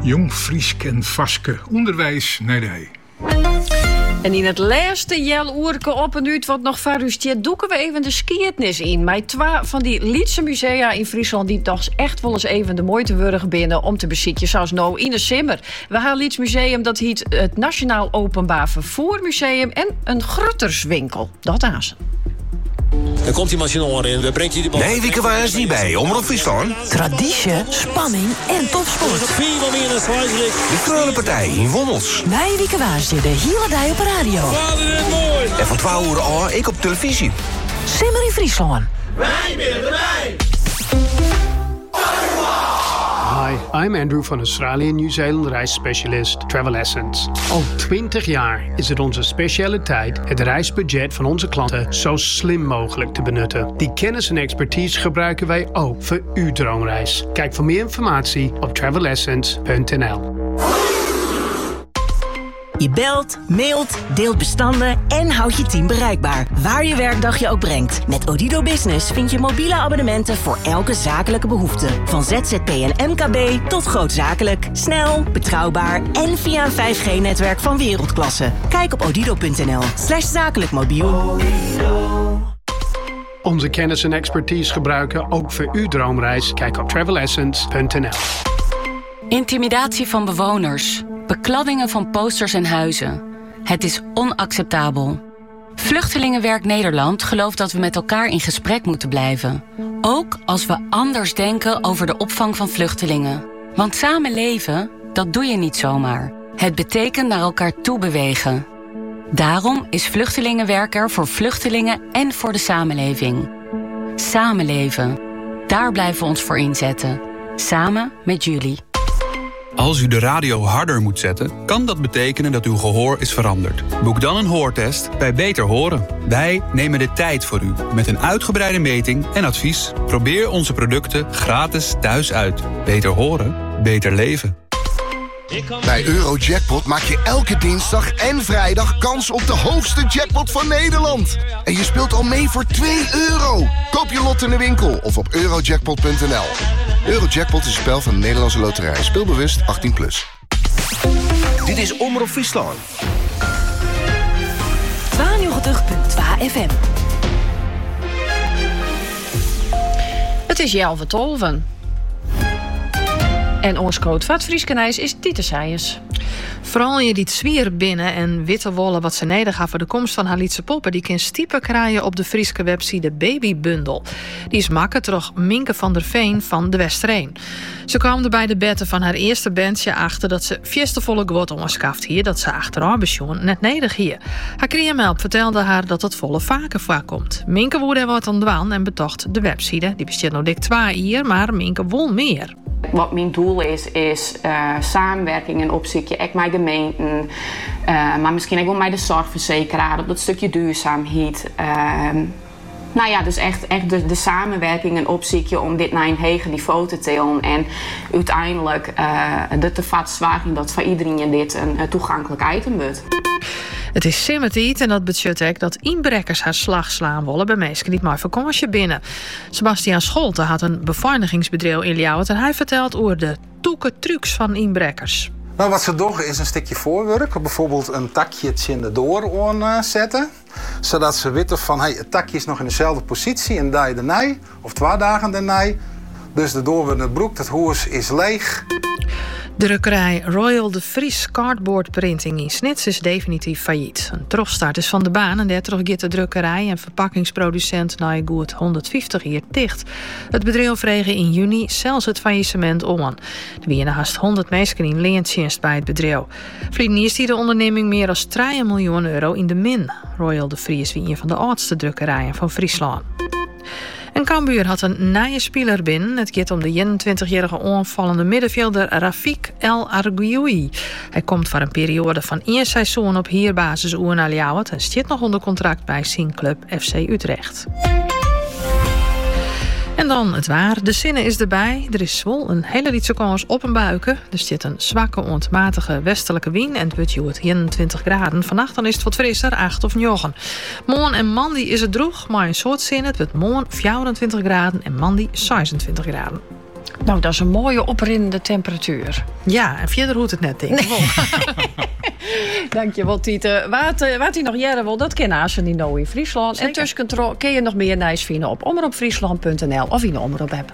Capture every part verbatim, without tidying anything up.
Jong Friesk en Vaske, onderwijs naar de hei. En in het laatste jeloerke op en uit wat nog verrustiert, doeken we even de skiëtnis in. Met twee van die Lietse musea in Friesland die toch echt wel eens even de moeite worden binnen om te bezitten. Zoals nou in de Simmer. We gaan Liets Museum, dat heet het Nationaal Openbaar Vervoer Museum en een grutterswinkel. Dat aan ze. Dan komt die machine in. We brengt je de bal. Nee, Wieke waar is niet bij. Omroep Friesland. Traditie, spanning en topsport. De Krullenpartij in Wommels. Nee, Wieke waar is de hele dag op de radio. En van twaalf uur al ik op televisie. Simmer in Friesland. Wij willen erbij. Hi, I'm Andrew van Australië New Zealand reisspecialist Travel Essence. Al twintig jaar is het onze specialiteit het reisbudget van onze klanten zo slim mogelijk te benutten. Die kennis en expertise gebruiken wij ook voor uw droomreis. Kijk voor meer informatie op travel essence punt n l. Je belt, mailt, deelt bestanden en houdt je team bereikbaar. Waar je werkdag je ook brengt. Met Odido Business vind je mobiele abonnementen voor elke zakelijke behoefte. Van Z Z P en M K B tot grootzakelijk. Snel, betrouwbaar en via een vijf G netwerk van wereldklasse. Kijk op odido punt n l slash zakelijk mobiel. Onze kennis en expertise gebruiken ook voor uw droomreis. Kijk op travel essence punt n l. Intimidatie van bewoners. Bekladdingen van posters en huizen. Het is onacceptabel. Vluchtelingenwerk Nederland gelooft dat we met elkaar in gesprek moeten blijven. Ook als we anders denken over de opvang van vluchtelingen. Want samen leven, dat doe je niet zomaar. Het betekent naar elkaar toe bewegen. Daarom is Vluchtelingenwerk er voor vluchtelingen en voor de samenleving. Samenleven. Daar blijven we ons voor inzetten. Samen met jullie. Als u de radio harder moet zetten, kan dat betekenen dat uw gehoor is veranderd. Boek dan een hoortest bij Beter Horen. Wij nemen de tijd voor u met een uitgebreide meting en advies. Probeer onze producten gratis thuis uit. Beter horen, beter leven. Bij Eurojackpot maak je elke dinsdag en vrijdag kans op de hoogste jackpot van Nederland. En je speelt al mee voor twee euro. Koop je lot in de winkel of op eurojackpot punt n l. Eurojackpot is een spel van de Nederlandse Loterij. Speelbewust achttien plus. Dit is Omroep Friesland. tweeënnegentig punt twee F M. Het is Jelve Tolven. En ons code van het Frieskenijs is Dieter Seijers. Vooral je die zwier binnen en witte wollen wat ze nodig gaan voor de komst van haar Lietse poppen, die kan stiepen krijgen op de Frieske website Babybundel. Die is makker terug Minke van der Veen van de Westereen. Ze kwam er bij de betten van haar eerste bandje achter dat ze fiestevolle geword ongeskaft hier, dat ze achter haar pensioen net nedig hier. Haar kriemelp vertelde haar dat het volle vaker voorkomt. Minke woerde er wat aan dwan en betocht de website. Die bestaat nog dik twee hier, maar Minke won meer. Wat mijn doel is, is uh, samenwerking en opzoekje ook met gemeenten, uh, maar misschien ook wel met de zorgverzekeraar op dat stukje duurzaamheid. Uh, nou ja, dus echt, echt de, de samenwerking en opzoekje om dit naar een hoger niveau te tillen en uiteindelijk uh, de te vat zwaar dat voor iedereen dit een, een toegankelijk item wordt. Het is simmertijd en dat betekent ook dat inbrekkers haar slag slaan willen bij mensen die maar vakantie binnen. Sebastiaan Scholte had een beveiligingsbedrijf in Ljouwert en hij vertelt over de toeke trucs van inbrekkers. Nou, wat ze doen is een stukje voorwerk. Bijvoorbeeld een takje in de door aanzetten. Zodat ze weten van hey, het takje is nog in dezelfde positie en daar daarna, of twee dagen daarna. Dus de door wordt het broek, het huis is leeg. Drukkerij Royal de Vries Cardboard Printing in Snits is definitief failliet. Een terugstart is van de baan en daardoor gaat de drukkerij en verpakkingsproducent na goed honderdvijftig jaar dicht. Het bedrijf vreeg in juni zelfs het faillissement om. Er waren haast honderd mensen in leendienst bij het bedrijf. Vliegen is die de onderneming meer dan drie miljoen euro in de min. Royal de Vries is een van de oudste drukkerijen van Friesland. En Cambuur had een nieuwe speler binnen. Het gaat om de eenentwintigjarige aanvallende middenvelder Rafik El Arguoui. Hij komt voor een periode van één seizoen op huurbasis naar Ljouwert en staat nog onder contract bij zijn club F C Utrecht. En dan het waar. De zinnen is erbij. Er is wel een hele lietse kans op een buiken. Er zit een zwakke, ontmatige westelijke wind en het wordt eenentwintig graden. Vannacht dan is het wat frisser, acht of negen. Morgen en maandag is het droog, maar een soort zin. Het wordt morgen vierentwintig graden en maandag zesentwintig graden. Nou, dat is een mooie oprinnende temperatuur. Ja, en verder hoeft het net, denk ik. Nee. Dankjewel, Tiete. Wat, uh, wat hij nog jaren wil, dat kennen als je niet nou in Friesland. Zeker. En tussencontrole kun je nog meer nieuws vinden op omroepfriesland punt n l of in de Omroep-app.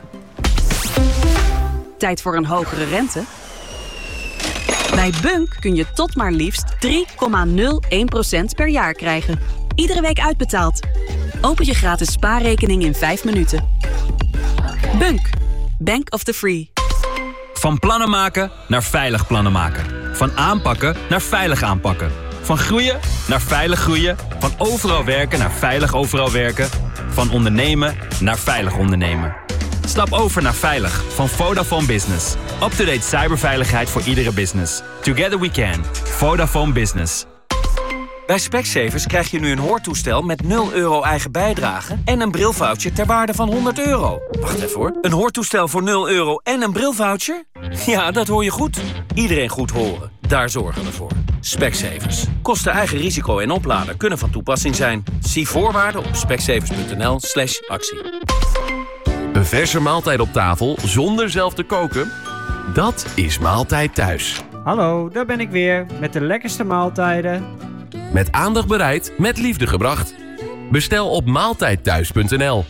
Tijd voor een hogere rente? Bij Bunk kun je tot maar liefst drie komma nul één procent per jaar krijgen. Iedere week uitbetaald. Open je gratis spaarrekening in vijf minuten. Bunk. Bank of the Free. Van plannen maken naar veilig plannen maken. Van aanpakken naar veilig aanpakken. Van groeien naar veilig groeien. Van overal werken naar veilig overal werken. Van ondernemen naar veilig ondernemen. Stap over naar Veilig van Vodafone Business. Up-to-date cyberveiligheid voor iedere business. Together we can. Vodafone Business. Bij Specsavers krijg je nu een hoortoestel met nul euro eigen bijdrage en een brilvoucher ter waarde van honderd euro. Wacht even hoor. Een hoortoestel voor nul euro en een brilvoucher? Ja, dat hoor je goed. Iedereen goed horen. Daar zorgen we voor. Specsavers. Kosten eigen risico en oplader kunnen van toepassing zijn. Zie voorwaarden op specsavers punt n l slash actie. Een verse maaltijd op tafel zonder zelf te koken? Dat is Maaltijd Thuis. Hallo, daar ben ik weer met de lekkerste maaltijden. Met aandacht bereid, met liefde gebracht. Bestel op maaltijdthuis punt n l.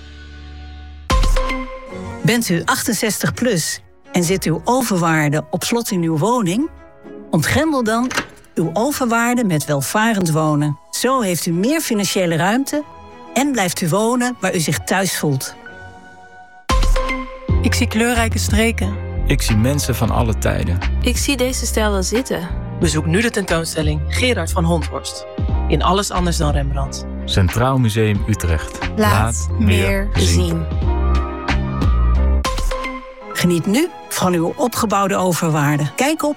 Bent u achtenzestig plus en zit uw overwaarde op slot in uw woning? Ontgrendel dan uw overwaarde met welvarend wonen. Zo heeft u meer financiële ruimte en blijft u wonen waar u zich thuis voelt. Ik zie kleurrijke streken. Ik zie mensen van alle tijden. Ik zie deze stijl wel zitten. Bezoek nu de tentoonstelling Gerard van Honthorst. In Alles anders dan Rembrandt. Centraal Museum Utrecht. Laat, Laat meer zien. zien. Geniet nu van uw opgebouwde overwaarde. Kijk op